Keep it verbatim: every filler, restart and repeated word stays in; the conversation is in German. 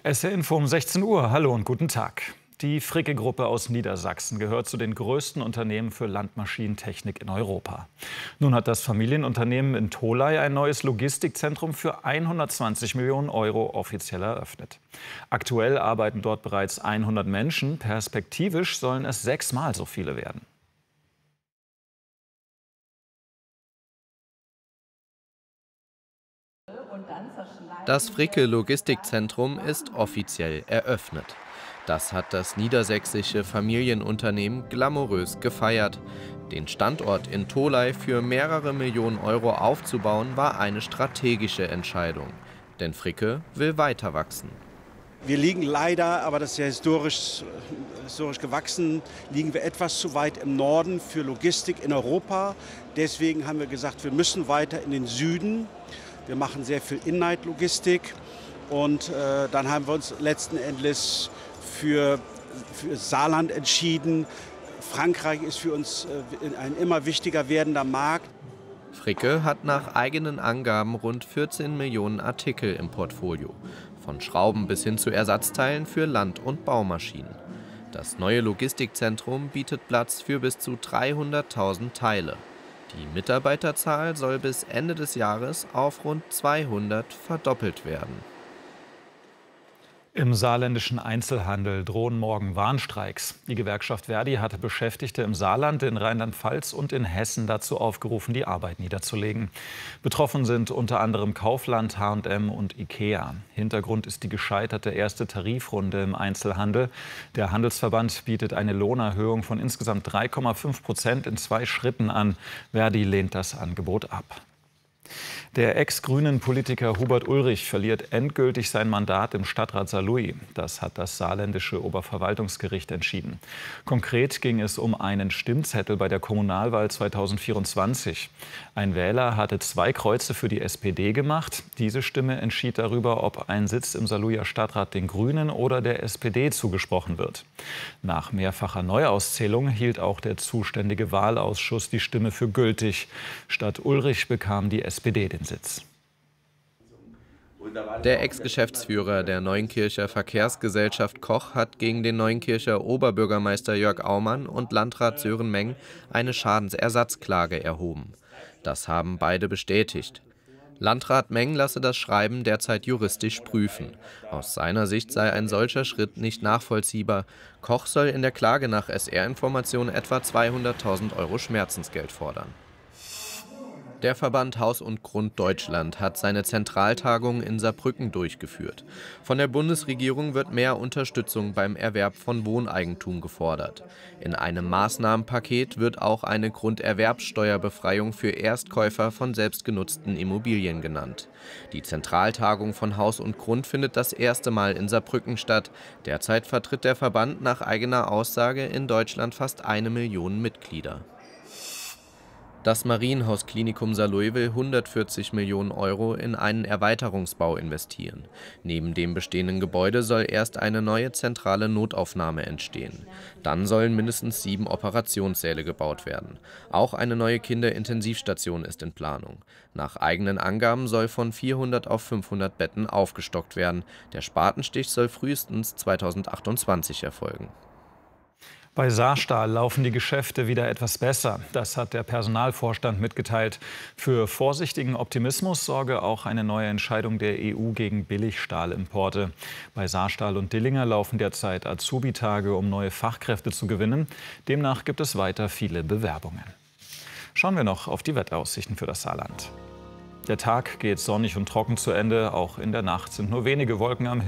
S R-Info um sechzehn Uhr. Hallo und guten Tag. Die Fricke-Gruppe aus Niedersachsen gehört zu den größten Unternehmen für Landmaschinentechnik in Europa. Nun hat das Familienunternehmen in Tholey ein neues Logistikzentrum für hundertzwanzig Millionen Euro offiziell eröffnet. Aktuell arbeiten dort bereits hundert Menschen. Perspektivisch sollen es sechsmal so viele werden. Das Fricke Logistikzentrum ist offiziell eröffnet. Das hat das niedersächsische Familienunternehmen glamourös gefeiert. Den Standort in Tholey für mehrere Millionen Euro aufzubauen, war eine strategische Entscheidung. Denn Fricke will weiter wachsen. Wir liegen leider, aber das ist ja historisch, historisch gewachsen, liegen wir etwas zu weit im Norden für Logistik in Europa. Deswegen haben wir gesagt, wir müssen weiter in den Süden. Wir machen sehr viel In-Night-Logistik und äh, dann haben wir uns letzten Endes für, für Saarland entschieden. Frankreich ist für uns äh, ein immer wichtiger werdender Markt. Fricke hat nach eigenen Angaben rund vierzehn Millionen Artikel im Portfolio, von Schrauben bis hin zu Ersatzteilen für Land- und Baumaschinen. Das neue Logistikzentrum bietet Platz für bis zu dreihunderttausend Teile. Die Mitarbeiterzahl soll bis Ende des Jahres auf rund zweihundert verdoppelt werden. Im saarländischen Einzelhandel drohen morgen Warnstreiks. Die Gewerkschaft Verdi hatte Beschäftigte im Saarland, in Rheinland-Pfalz und in Hessen dazu aufgerufen, die Arbeit niederzulegen. Betroffen sind unter anderem Kaufland, H und M und Ikea. Hintergrund ist die gescheiterte erste Tarifrunde im Einzelhandel. Der Handelsverband bietet eine Lohnerhöhung von insgesamt drei Komma fünf Prozent in zwei Schritten an. Verdi lehnt das Angebot ab. Der ex-grünen Politiker Hubert Ulrich verliert endgültig sein Mandat im Stadtrat Saarlouis. Das hat das saarländische Oberverwaltungsgericht entschieden. Konkret ging es um einen Stimmzettel bei der Kommunalwahl zweitausendvierundzwanzig. Ein Wähler hatte zwei Kreuze für die S P D gemacht. Diese Stimme entschied darüber, ob ein Sitz im Saarlouier Stadtrat den Grünen oder der S P D zugesprochen wird. Nach mehrfacher Neuauszählung hielt auch der zuständige Wahlausschuss die Stimme für gültig. Statt Ulrich bekam die S P D den Sitz. Der Ex-Geschäftsführer der Neunkircher Verkehrsgesellschaft Koch hat gegen den Neunkircher Oberbürgermeister Jörg Aumann und Landrat Sören Meng eine Schadensersatzklage erhoben. Das haben beide bestätigt. Landrat Meng lasse das Schreiben derzeit juristisch prüfen. Aus seiner Sicht sei ein solcher Schritt nicht nachvollziehbar. Koch soll in der Klage nach S R-Informationen etwa zweihunderttausend Euro Schmerzensgeld fordern. Der Verband Haus und Grund Deutschland hat seine Zentraltagung in Saarbrücken durchgeführt. Von der Bundesregierung wird mehr Unterstützung beim Erwerb von Wohneigentum gefordert. In einem Maßnahmenpaket wird auch eine Grunderwerbsteuerbefreiung für Erstkäufer von selbstgenutzten Immobilien genannt. Die Zentraltagung von Haus und Grund findet das erste Mal in Saarbrücken statt. Derzeit vertritt der Verband nach eigener Aussage in Deutschland fast eine Million Mitglieder. Das Marienhaus-Klinikum Saarlouis will hundertvierzig Millionen Euro in einen Erweiterungsbau investieren. Neben dem bestehenden Gebäude soll erst eine neue zentrale Notaufnahme entstehen. Dann sollen mindestens sieben Operationssäle gebaut werden. Auch eine neue Kinderintensivstation ist in Planung. Nach eigenen Angaben soll von vierhundert auf fünfhundert Betten aufgestockt werden. Der Spatenstich soll frühestens zweitausendachtundzwanzig erfolgen. Bei Saarstahl laufen die Geschäfte wieder etwas besser. Das hat der Personalvorstand mitgeteilt. Für vorsichtigen Optimismus sorge auch eine neue Entscheidung der E U gegen Billigstahlimporte. Bei Saarstahl und Dillinger laufen derzeit Azubi-Tage, um neue Fachkräfte zu gewinnen. Demnach gibt es weiter viele Bewerbungen. Schauen wir noch auf die Wetteraussichten für das Saarland. Der Tag geht sonnig und trocken zu Ende. Auch in der Nacht sind nur wenige Wolken am Himmel.